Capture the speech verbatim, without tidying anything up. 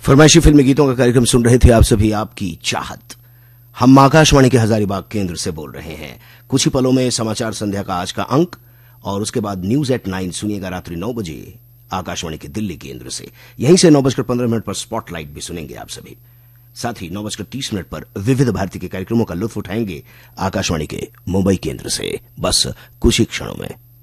फरमाइशी फिल्मी गीतों का कार्यक्रम सुन रहे थे आप सभी। आपकी चाहत। हम आकाशवाणी के हजारीबाग केंद्र से बोल रहे हैं। कुछ ही पलों में समाचार संध्या का आज का अंक और उसके बाद न्यूज एट नाइन सुनिएगा रात्रि नौ बजे आकाशवाणी के दिल्ली केंद्र से। यहीं से नौ बजकर पंद्रह मिनट पर स्पॉटलाइट भी सुनेंगे आप सभी। साथ ही नौ बजकर तीस मिनट पर विविध भारती के कार्यक्रमों का लुत्फ उठाएंगे आकाशवाणी के मुंबई केंद्र से। बस कुछ ही क्षणों में।